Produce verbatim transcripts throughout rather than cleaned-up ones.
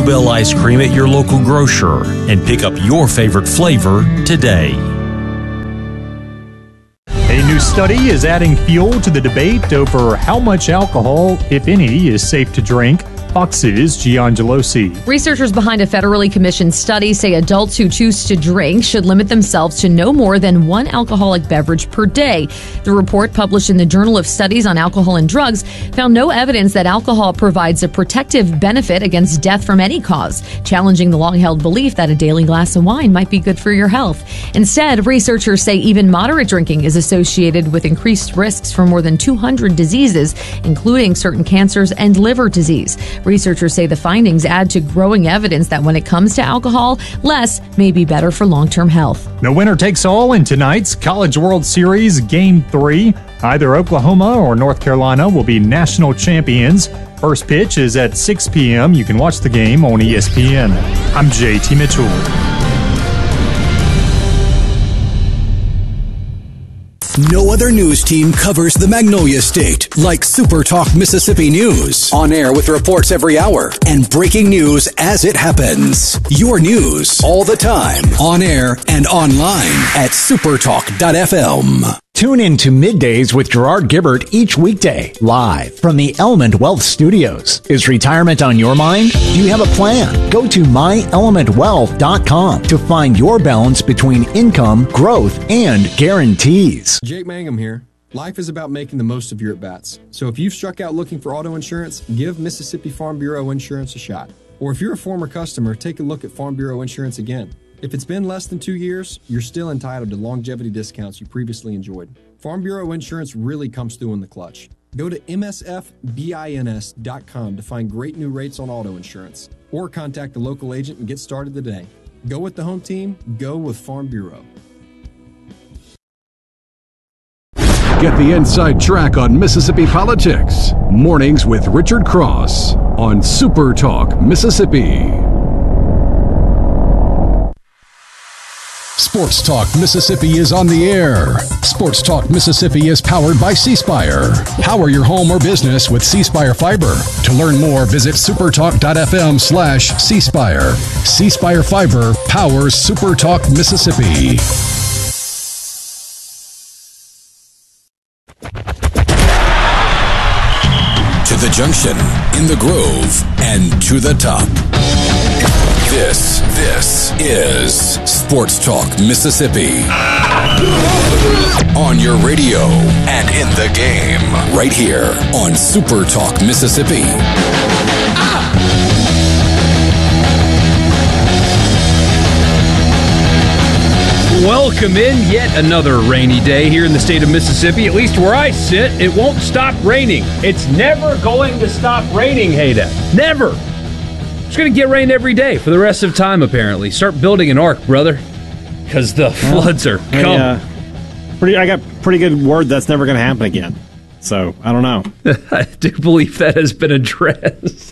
Bluebell ice cream at your local grocer and pick up your favorite flavor today. A new study is adding fuel to the debate over how much alcohol, if any, is safe to drink. Fox's Giangelosi. Researchers behind a federally commissioned study say adults who choose to drink should limit themselves to no more than one alcoholic beverage per day. The report, published in the Journal of Studies on Alcohol and Drugs, found no evidence that alcohol provides a protective benefit against death from any cause, challenging the long-held belief that a daily glass of wine might be good for your health. Instead, researchers say even moderate drinking is associated with increased risks for more than two hundred diseases, including certain cancers and liver disease. Researchers say the findings add to growing evidence that when it comes to alcohol, less may be better for long-term health. No winner takes all in tonight's College World Series Game three. Either Oklahoma or North Carolina will be national champions. First pitch is at six p.m. You can watch the game on E S P N. I'm J T Mitchell. No other news team covers the Magnolia State like Super Talk Mississippi News. On air with reports every hour and breaking news as it happens. Your news all the time. On air and online at supertalk dot f m. Tune in to Middays with Gerard Gibbert each weekday, live from the Element Wealth Studios. Is retirement on your mind? Do you have a plan? Go to my element wealth dot com to find your balance between income, growth, and guarantees. Jake Mangum here. Life is about making the most of your at-bats. So if you've struck out looking for auto insurance, give Mississippi Farm Bureau Insurance a shot. Or if you're a former customer, take a look at Farm Bureau Insurance again. If it's been less than two years, you're still entitled to longevity discounts you previously enjoyed. Farm Bureau Insurance really comes through in the clutch. Go to M S F bins dot com to find great new rates on auto insurance. Or contact a local agent and get started today. Go with the home team, go with Farm Bureau. Get the inside track on Mississippi politics. Mornings with Richard Cross on Super Talk Mississippi. Sports Talk Mississippi is on the air. Sports Talk Mississippi is powered by C Spire. Power your home or business with C Spire Fiber. To learn more, visit supertalk dot f m slash C Spire. C Spire Fiber powers Super Talk Mississippi. To the junction, in the Grove, and to the top. This, this is Sports Talk Mississippi. On your radio and in the game. Right here on Super Talk Mississippi. Welcome in yet another rainy day here in the state of Mississippi. At least where I sit, it won't stop raining. It's never going to stop raining, Hayden. Never. It's going to get rain every day for the rest of time, apparently. Start building an ark, brother, because the floods are coming. I, uh, pretty, I got pretty good word that's never going to happen again. So, I don't know. I do believe that has been addressed.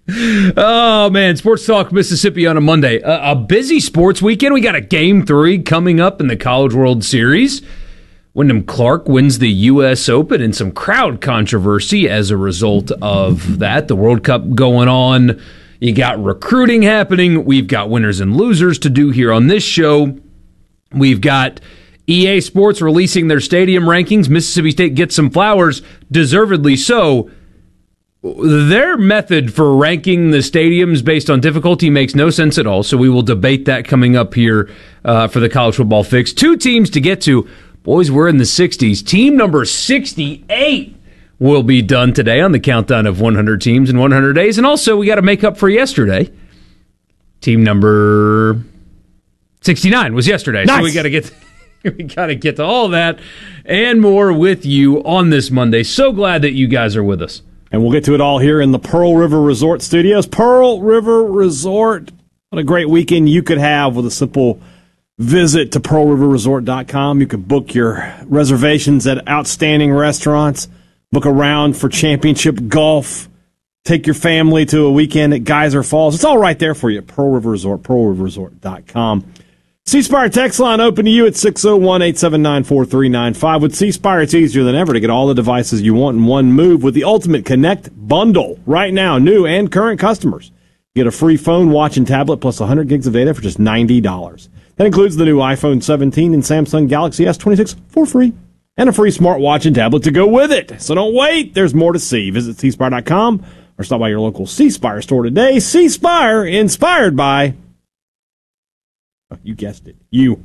Oh, man. Sports Talk Mississippi on a Monday. Uh, a busy sports weekend. We got a Game three coming up in the College World Series. Wyndham Clark wins the U S Open and some crowd controversy as a result of that. The World Cup going on. You got recruiting happening. We've got winners and losers to do here on this show. We've got E A Sports releasing their stadium rankings. Mississippi State gets some flowers, deservedly so. Their method for ranking the stadiums based on difficulty makes no sense at all, so we will debate that coming up here uh, for the College Football Fix. Two teams to get to. Boys, we're in the sixties. Team number sixty-eight will be done today on the countdown of one hundred teams in one hundred days. And also, we got to make up for yesterday. Team number sixty-nine was yesterday. Nice. So we got to get we got to get to all that and more with you on this Monday. So glad that you guys are with us. And we'll get to it all here in the Pearl River Resort Studios. Pearl River Resort. What a great weekend you could have with a simple visit to pearl river resort dot com. You could book your reservations at outstanding restaurants, book a round for championship golf, take your family to a weekend at Geyser Falls. It's all right there for you at Pearl River Resort, pearl river resort dot com. C Spire text line open to you at six oh one, eight seven nine, four three nine five. With C Spire, it's easier than ever to get all the devices you want in one move with the Ultimate Connect bundle. Right now, new and current customers You get a free phone, watch, and tablet plus one hundred gigs of data for just ninety dollars. That includes the new iPhone seventeen and Samsung Galaxy S twenty-six for free, and a free smartwatch and tablet to go with it. So don't wait. There's more to see. Visit C Spire dot com or stop by your local C Spire store today. C Spire, inspired by... Oh, you guessed it. You.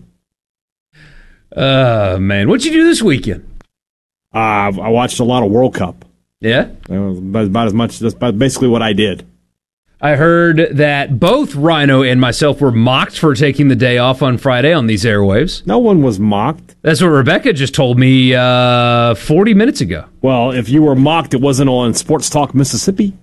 Uh, man. What'd you do this weekend? Uh, I watched a lot of World Cup. Yeah? That was about, about as much. That's about basically what I did. I heard that both Rhino and myself were mocked for taking the day off on Friday on these airwaves. No one was mocked. That's what Rebecca just told me uh, forty minutes ago. Well, if you were mocked, it wasn't on Sports Talk Mississippi.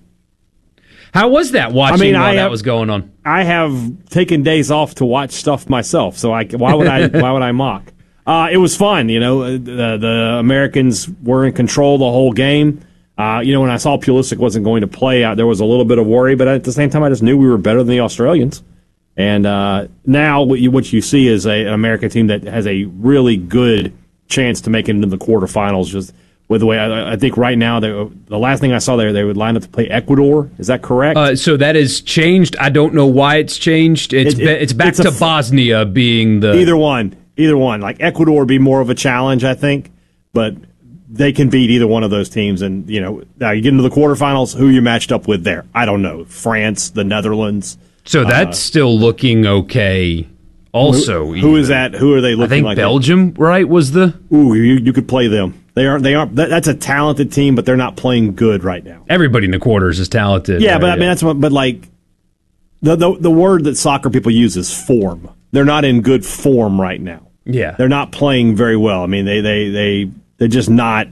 How was that watching I mean, while I that have, was going on? I have taken days off to watch stuff myself, so I, why would I why would I mock? Uh, it was fun, you know. The, the Americans were in control the whole game. Uh, you know, when I saw Pulisic wasn't going to play, uh, there was a little bit of worry, but at the same time, I just knew we were better than the Australians. And uh, now what you, what you see is a, an American team that has a really good chance to make it into the quarterfinals. Just with the way I, I think right now, they, the last thing I saw there, they would line up to play Ecuador. Is that correct? Uh, so that has changed. I don't know why it's changed. It's it, it, it's back it's to f- Bosnia being the either one. Either one. Like Ecuador would be more of a challenge, I think, but they can beat either one of those teams. And, you know, now you get into the quarterfinals, who you matched up with there? I don't know. France, the Netherlands. So that's uh, still looking okay. Also, who, who is that? Who are they looking I think like? Belgium, that? right, was the... Ooh, you, you could play them. They aren't. They aren't. That, that's a talented team, but they're not playing good right now. Everybody in the quarters is talented. Yeah, right? but I mean that's what. But like the, the the word that soccer people use is form. They're not in good form right now. Yeah, they're not playing very well. I mean, they they they they're just not.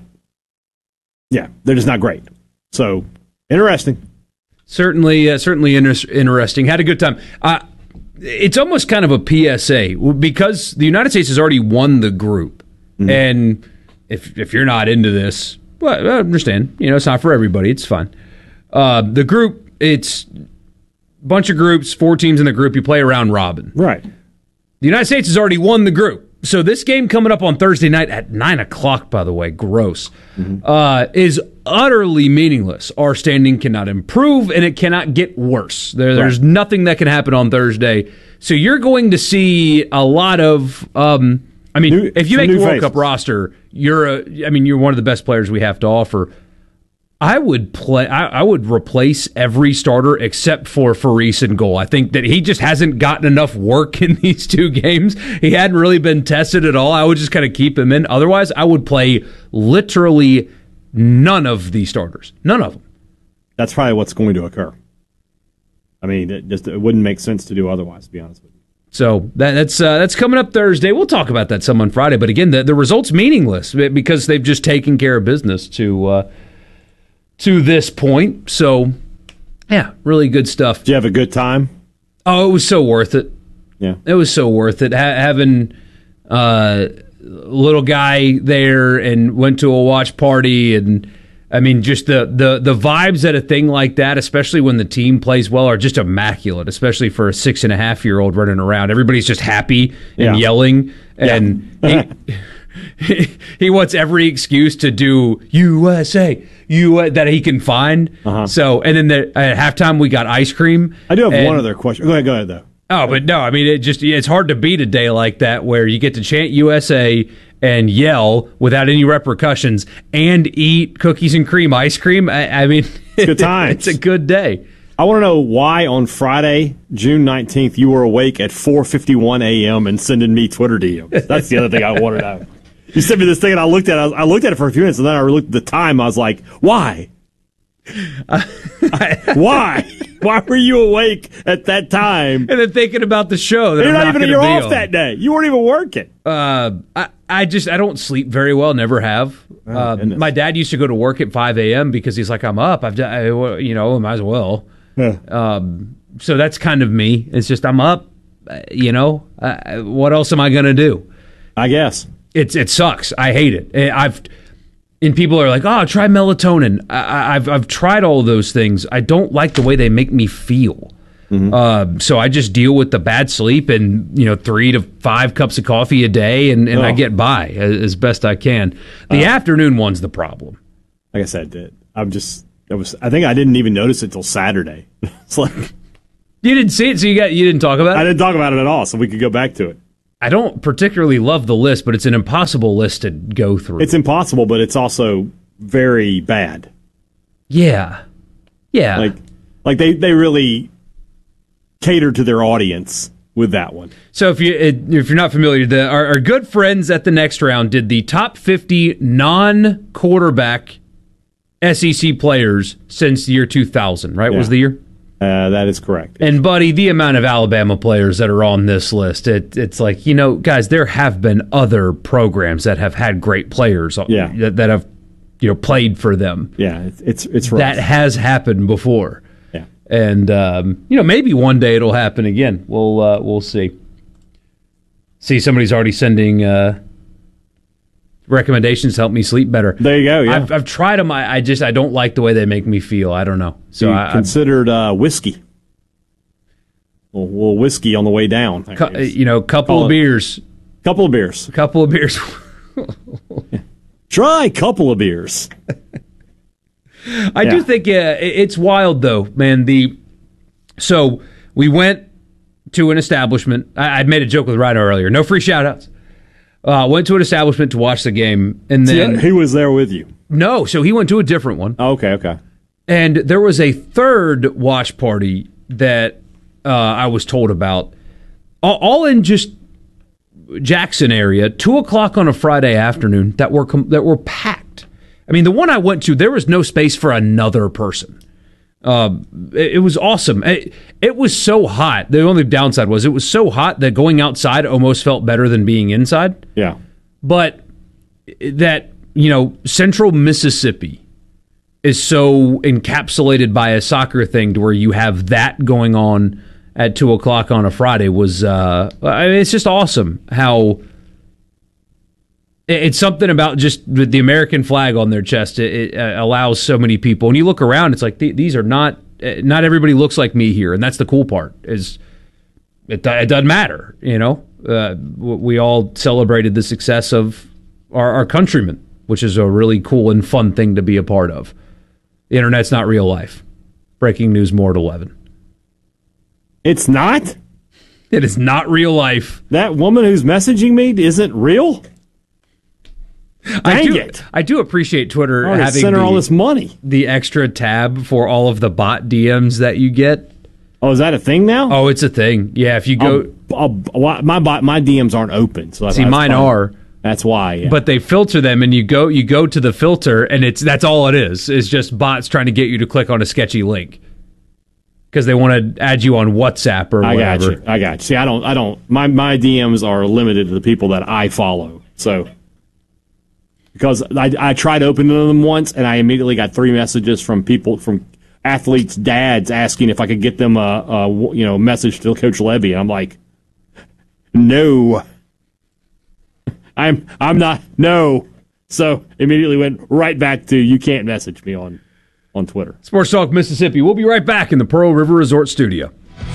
Yeah, they're just not great. So interesting. Certainly, uh, certainly inter- interesting. Had a good time. Uh, it's almost kind of a P S A because the United States has already won the group, mm-hmm. and if if you're not into this, well, I understand. You know, it's not for everybody. It's fine. Uh, the group, it's a bunch of groups, four teams in the group. You play a round robin. Right. The United States has already won the group. So this game coming up on Thursday night at nine o'clock, by the way, gross, mm-hmm. uh, is utterly meaningless. Our standing cannot improve, and it cannot get worse. There, there's right. nothing that can happen on Thursday. So you're going to see a lot of, um, I mean, new, if you make the World faces. Cup roster, you're a, I mean, you're one of the best players we have to offer. I would play. I, I would replace every starter except for Faris in goal. I think that he just hasn't gotten enough work in these two games. He hadn't really been tested at all. I would just kind of keep him in. Otherwise, I would play literally none of the starters. None of them. That's probably what's going to occur. I mean, it just it wouldn't make sense to do otherwise, to be honest with you. So that, that's uh, that's coming up Thursday. We'll talk about that some on Friday. But again, the, the result's meaningless because they've just taken care of business to. Uh, To this point. So, yeah, really good stuff. Did you have a good time? Oh, it was so worth it. Yeah. It was so worth it. Ha- having uh, little guy there and went to a watch party. And, I mean, just the, the, the vibes at a thing like that, especially when the team plays well, are just immaculate, especially for a six-and-a-half-year-old running around. Everybody's just happy and yeah. yelling. And yeah. he, he wants every excuse to do U S A. You uh, that he can find. Uh-huh. So, and then the, at halftime we got ice cream. I do have and, one other question. Go ahead, go ahead though. Oh, but no, I mean it just it's hard to beat a day like that where you get to chant U S A and yell without any repercussions and eat cookies and cream ice cream. I, I mean, it's good times. It's a good day. I want to know why on Friday, June nineteenth, you were awake at four fifty-one a.m. and sending me Twitter D Ms. That's the other thing I wanted to know. You sent me this thing, and I looked at it. I looked at it for a few minutes, and then I looked at the time. I was like, why? Uh, I, why? Why were you awake at that time? And then thinking about the show. That you're I'm not, not even, you're off on. that day. You weren't even working. Uh, I, I just, I don't sleep very well, never have. Oh, uh, my dad used to go to work at five a.m. because he's like, I'm up. I've done, I, you know, might as well. Yeah. Um, so that's kind of me. It's just, I'm up. You know, uh, what else am I going to do? I guess. It's it sucks. I hate it. I've and people are like, oh, try melatonin. I, I've I've tried all of those things. I don't like the way they make me feel. Mm-hmm. Uh, so I just deal with the bad sleep and you know three to five cups of coffee a day, and, and oh. I get by as, as best I can. The uh, afternoon one's the problem. Like I said, I'm just. It was. I think I didn't even notice it till Saturday. It's like You didn't see it, so you got you didn't talk about it? I didn't talk about it at all, so we could go back to it. I don't particularly love the list, but it's an impossible list to go through. It's impossible, but it's also very bad. Yeah. Yeah. Like like they, they really cater to their audience with that one. So if you if you're not familiar, the, our, our good friends at the Next Round did the top fifty non-quarterback S E C players since the year two thousand, right? Yeah. Was the year? Uh, that is correct. And, buddy, the amount of Alabama players that are on this list, it, it's like, you know, guys, there have been other programs that have had great players yeah. that, that have, you know, played for them. Yeah, it's it's, it's rough. That has happened before. Yeah. And, um, you know, maybe one day it'll happen again. We'll, uh, we'll see. See, somebody's already sending uh, recommendations to help me sleep better. There you go, yeah. I've, I've tried them. I, I just, I don't like the way they make me feel. I don't know. So you I considered uh, whiskey. A little, little whiskey on the way down. Cu- you know, couple Call of it- beers. Couple of beers. A couple of beers. Try a couple of beers. I Yeah. do think uh, it's wild, though, man. The So we went to an establishment. I, I made a joke with Rhino earlier. No free shout-outs. Uh, went to an establishment to watch the game, and then See, he was there with you. no, so he went to a different one, Oh, okay, okay. and there was a third watch party that uh, I was told about, all, all in just Jackson area, two o'clock on a Friday afternoon that were com- that were packed. I mean, the one I went to, there was no space for another person. Uh, it, it was awesome. It, it was so hot. The only downside was it was so hot that going outside almost felt better than being inside. Yeah. But that, you know, central Mississippi is so encapsulated by a soccer thing to where you have that going on at two o'clock on a Friday was, uh, I mean, it's just awesome how it's something about just the American flag on their chest. It, it allows so many people. When you look around, it's like, these are not, not everybody looks like me here. And that's the cool part is it, it doesn't matter. You know, uh, we all celebrated the success of our, our countrymen, which is a really cool and fun thing to be a part of. The internet's not real life. Breaking news more at eleven. It's not? It is not real life. That woman who's messaging me isn't real? I Dang do, it. I do appreciate Twitter I already having sent her the, all this money. the extra tab for all of the bot D Ms that you get. Oh, is that a thing now? Oh, it's a thing. Yeah, if you go... I'll, I'll, my bot- my D Ms aren't open. So that's, See, that's mine fine. are. That's why. Yeah. But they filter them, and you go you go to the filter, and it's that's all it is. It's just bots trying to get you to click on a sketchy link because they want to add you on WhatsApp or I whatever. got you. I got you. See, I don't. I don't. My my D Ms are limited to the people that I follow. So because I I tried opening them once, and I immediately got three messages from people from athletes' dads asking if I could get them a, a you know message to Coach Levy, and I'm like, no. I'm I'm not no. So immediately went right back to you can't message me on on Twitter. Sports Talk Mississippi. We'll be right back in the Pearl River Resort studio.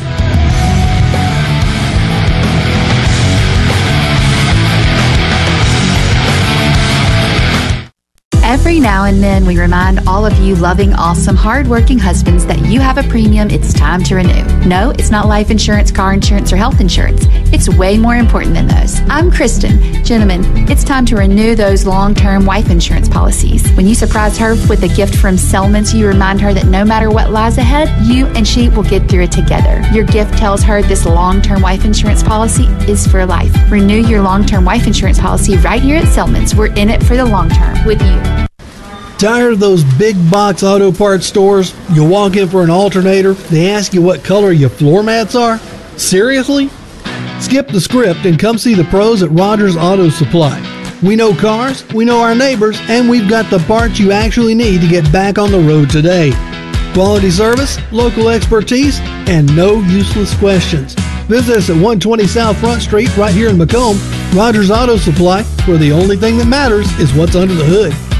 Every now and then, we remind all of you loving, awesome, hardworking husbands that you have a premium it's time to renew. No, it's not life insurance, car insurance, or health insurance. It's way more important than those. I'm Kristen. Gentlemen, it's time to renew those long-term wife insurance policies. When you surprise her with a gift from Selman's, you remind her that no matter what lies ahead, you and she will get through it together. Your gift tells her this long-term wife insurance policy is for life. Renew your long-term wife insurance policy right here at Selman's. We're in it for the long term with you. Tired of those big box auto parts stores? You walk in for an alternator, they ask you what color your floor mats are? Seriously? Skip the script and come see the pros at Rogers Auto Supply. We know cars, we know our neighbors, and we've got the parts you actually need to get back on the road today. Quality service, local expertise, and no useless questions. Visit us at one twenty South Front Street right here in Macomb. Rogers Auto Supply, where the only thing that matters is what's under the hood.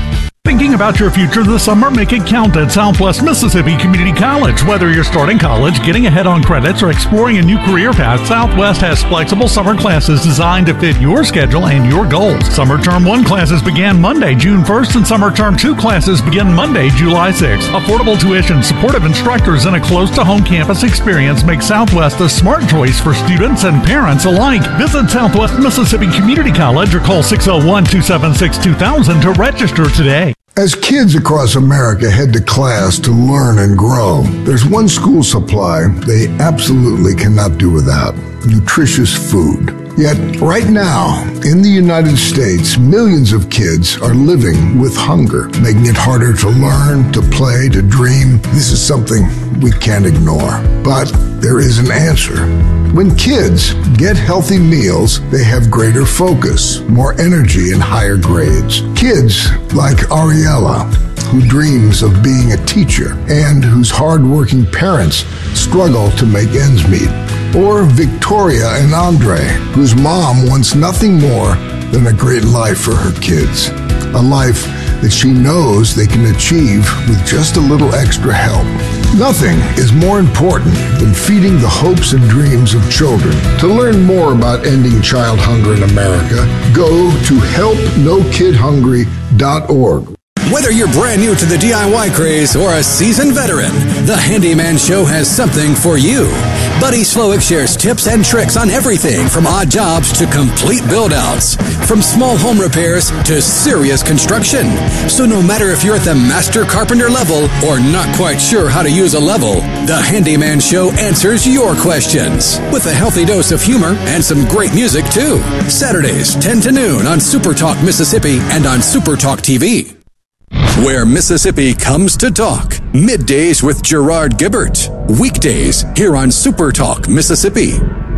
Thinking about your future this summer? Make it count at Southwest Mississippi Community College. Whether you're starting college, getting ahead on credits, or exploring a new career path, Southwest has flexible summer classes designed to fit your schedule and your goals. Summer Term one classes began Monday, June first, and Summer Term two classes begin Monday, July sixth. Affordable tuition, supportive instructors, and a close-to-home campus experience make Southwest a smart choice for students and parents alike. Visit Southwest Mississippi Community College or call six oh one, two seven six, two thousand to register today. As kids across America head to class to learn and grow, there's one school supply they absolutely cannot do without: nutritious food. Yet, right now, in the United States, millions of kids are living with hunger, making it harder to learn, to play, to dream. This is something we can't ignore. But there is an answer. When kids get healthy meals, they have greater focus, more energy, and higher grades. Kids like Ariella, who dreams of being a teacher and whose hardworking parents struggle to make ends meet. Or Victoria and Andre, whose mom wants nothing more than a great life for her kids. A life that she knows they can achieve with just a little extra help. Nothing is more important than feeding the hopes and dreams of children. To learn more about ending child hunger in America, go to help no kid hungry dot org. Whether you're brand new to the D I Y craze or a seasoned veteran, the Handyman Show has something for you. Buddy Slowick shares tips and tricks on everything from odd jobs to complete build-outs, from small home repairs to serious construction. So no matter if you're at the master carpenter level or not quite sure how to use a level, the Handyman Show answers your questions with a healthy dose of humor and some great music too. Saturdays, ten to noon on Super Talk Mississippi and on Super Talk T V. Where Mississippi comes to talk. Middays with Gerard Gibbert. Weekdays here on Super Talk Mississippi.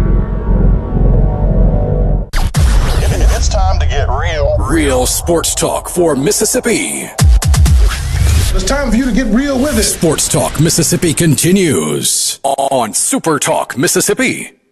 It's time to get real. Real sports talk for Mississippi. It's time for you to get real with it. Sports Talk Mississippi continues on Super Talk Mississippi.